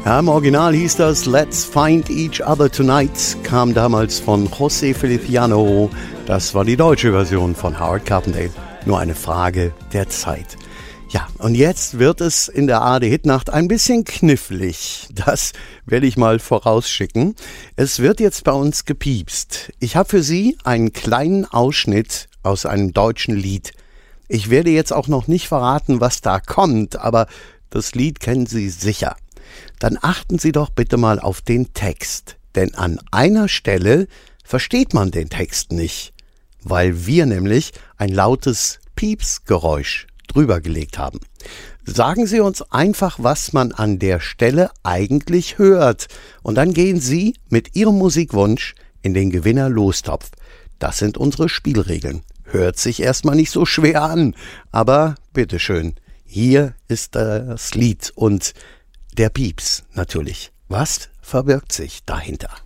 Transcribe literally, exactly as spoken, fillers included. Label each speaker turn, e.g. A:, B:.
A: Ja, im Original hieß das Let's Find Each Other Tonight, kam damals von José Feliciano. Das war die deutsche Version von Howard Carpendale. Nur eine Frage der Zeit. Ja, und jetzt wird es in der A R D-Hitnacht ein bisschen knifflig. Das werde ich mal vorausschicken. Es wird jetzt bei uns gepiepst. Ich habe für Sie einen kleinen Ausschnitt aus einem deutschen Lied. Ich werde jetzt auch noch nicht verraten, was da kommt, aber das Lied kennen Sie sicher. Dann achten Sie doch bitte mal auf den Text. Denn an einer Stelle versteht man den Text nicht, weil wir nämlich ein lautes Piepsgeräusch drüber gelegt haben. Sagen Sie uns einfach, was man an der Stelle eigentlich hört. Und dann gehen Sie mit Ihrem Musikwunsch in den Gewinner-Lostopf. Das sind unsere Spielregeln. Hört sich erstmal nicht so schwer an, aber bitteschön, hier ist das Lied und der Pieps natürlich. Was verbirgt sich dahinter?